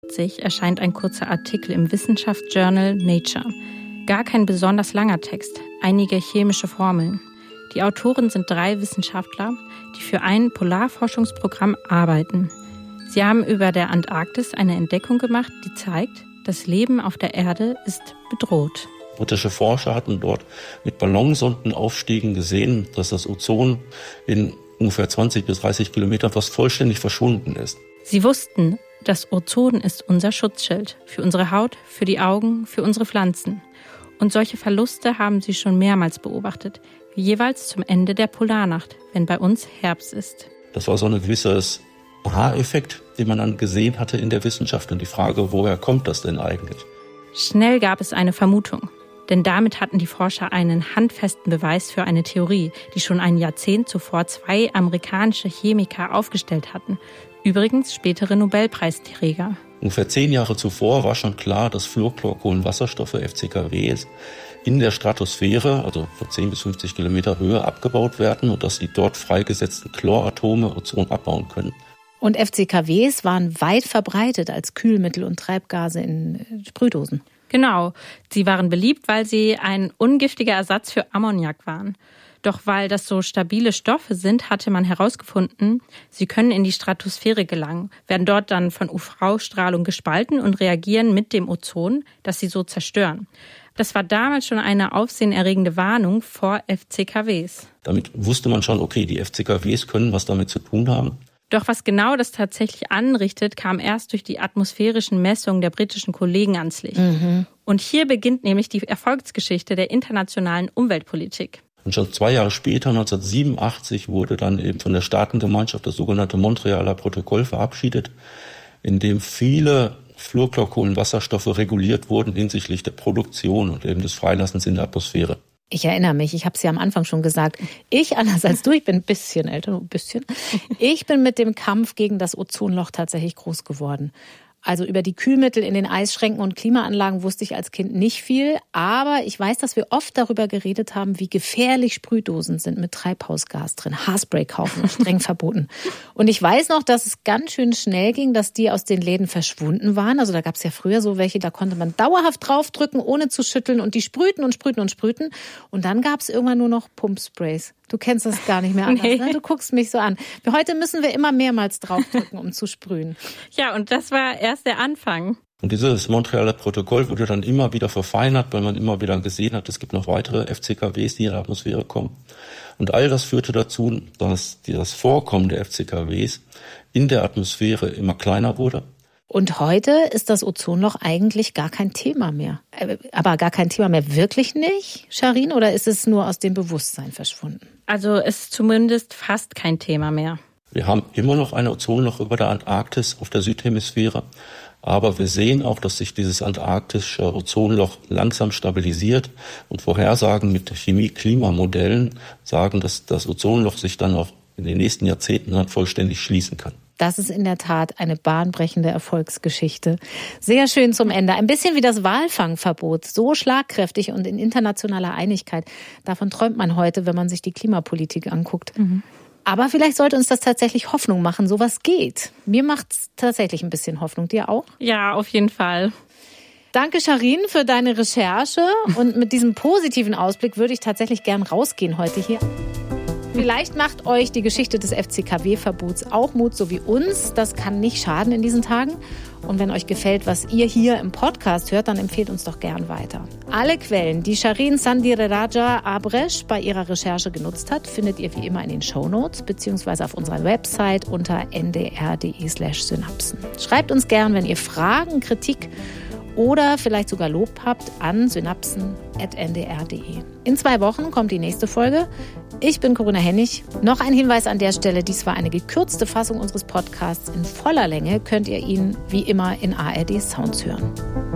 erscheint ein kurzer Artikel im Wissenschaftsjournal Nature. Gar kein besonders langer Text, einige chemische Formeln. Die Autoren sind 3 Wissenschaftler, die für ein Polarforschungsprogramm arbeiten. Sie haben über der Antarktis eine Entdeckung gemacht, die zeigt, das Leben auf der Erde ist bedroht. Britische Forscher hatten dort mit Ballonsondenaufstiegen gesehen, dass das Ozon in ungefähr 20 bis 30 Kilometern fast vollständig verschwunden ist. Sie wussten, das Ozon ist unser Schutzschild für unsere Haut, für die Augen, für unsere Pflanzen. Und solche Verluste haben sie schon mehrmals beobachtet, wie jeweils zum Ende der Polarnacht, wenn bei uns Herbst ist. Das war so ein gewisses Aha-Effekt, den man dann gesehen hatte in der Wissenschaft. Und die Frage, woher kommt das denn eigentlich? Schnell gab es eine Vermutung. Denn damit hatten die Forscher einen handfesten Beweis für eine Theorie, die schon ein Jahrzehnt zuvor 2 amerikanische Chemiker aufgestellt hatten. Übrigens spätere Nobelpreisträger. Ungefähr 10 Jahre zuvor war schon klar, dass Fluorchlorkohlenwasserstoffe, FCKWs, in der Stratosphäre, also von 10 bis 50 Kilometer Höhe, abgebaut werden und dass die dort freigesetzten Chloratome Ozon abbauen können. Und FCKWs waren weit verbreitet als Kühlmittel und Treibgase in Sprühdosen. Genau, sie waren beliebt, weil sie ein ungiftiger Ersatz für Ammoniak waren. Doch weil das so stabile Stoffe sind, hatte man herausgefunden, sie können in die Stratosphäre gelangen, werden dort dann von UV-Strahlung gespalten und reagieren mit dem Ozon, das sie so zerstören. Das war damals schon eine aufsehenerregende Warnung vor FCKWs. Damit wusste man schon, okay, die FCKWs können was damit zu tun haben. Doch was genau das tatsächlich anrichtet, kam erst durch die atmosphärischen Messungen der britischen Kollegen ans Licht. Und hier beginnt nämlich die Erfolgsgeschichte der internationalen Umweltpolitik. Und schon 2 Jahre später, 1987, wurde dann eben von der Staatengemeinschaft das sogenannte Montrealer Protokoll verabschiedet, in dem viele Fluorchlorkohlenwasserstoffe reguliert wurden hinsichtlich der Produktion und eben des Freilassens in der Atmosphäre. Ich erinnere mich, ich habe es ja am Anfang schon gesagt, ich, anders als du, ich bin ein bisschen älter, ein bisschen, ich bin mit dem Kampf gegen das Ozonloch tatsächlich groß geworden. Also über die Kühlmittel in den Eisschränken und Klimaanlagen wusste ich als Kind nicht viel. Aber ich weiß, dass wir oft darüber geredet haben, wie gefährlich Sprühdosen sind mit Treibhausgas drin. Haarspray kaufen, streng verboten. Und ich weiß noch, dass es ganz schön schnell ging, dass die aus den Läden verschwunden waren. Also da gab es ja früher so welche, da konnte man dauerhaft draufdrücken, ohne zu schütteln. Und die sprühten und sprühten und sprühten. Und dann gab es irgendwann nur noch Pumpsprays. Du kennst das gar nicht mehr anders, Nee. ne? Du guckst mich so an. Heute müssen wir immer mehrmals draufdrücken, um zu sprühen. Ja, und das war erst der Anfang. Und dieses Montrealer Protokoll wurde dann immer wieder verfeinert, weil man immer wieder gesehen hat, es gibt noch weitere FCKWs, die in die Atmosphäre kommen. Und all das führte dazu, dass das Vorkommen der FCKWs in der Atmosphäre immer kleiner wurde. Und heute ist das Ozonloch eigentlich gar kein Thema mehr. Aber gar kein Thema mehr, wirklich nicht, Sharin? Oder ist es nur aus dem Bewusstsein verschwunden? Also es ist zumindest fast kein Thema mehr. Wir haben immer noch ein Ozonloch über der Antarktis auf der Südhemisphäre. Aber wir sehen auch, dass sich dieses antarktische Ozonloch langsam stabilisiert. Und Vorhersagen mit Chemie-Klimamodellen sagen, dass das Ozonloch sich dann auch in den nächsten Jahrzehnten dann vollständig schließen kann. Das ist in der Tat eine bahnbrechende Erfolgsgeschichte. Sehr schön zum Ende. Ein bisschen wie das Walfangverbot. So schlagkräftig und in internationaler Einigkeit. Davon träumt man heute, wenn man sich die Klimapolitik anguckt. Aber vielleicht sollte uns das tatsächlich Hoffnung machen. Sowas geht. Mir macht es tatsächlich ein bisschen Hoffnung. Dir auch? Ja, auf jeden Fall. Danke, Sharin, für deine Recherche. Und mit diesem positiven Ausblick würde ich tatsächlich gern rausgehen heute hier. Vielleicht macht euch die Geschichte des FCKW-Verbots auch Mut, so wie uns. Das kann nicht schaden in diesen Tagen. Und wenn euch gefällt, was ihr hier im Podcast hört, dann empfehlt uns doch gern weiter. Alle Quellen, die Sharin Sandhiraraja-Abresh bei ihrer Recherche genutzt hat, findet ihr wie immer in den Shownotes beziehungsweise auf unserer Website unter ndr.de/synapsen. Schreibt uns gern, wenn ihr Fragen, Kritik oder vielleicht sogar Lob habt, an synapsen@ndr.de. In 2 Wochen kommt die nächste Folge. Ich bin Corinna Hennig. Noch ein Hinweis an der Stelle, dies war eine gekürzte Fassung unseres Podcasts. In voller Länge könnt ihr ihn wie immer in ARD Sounds hören.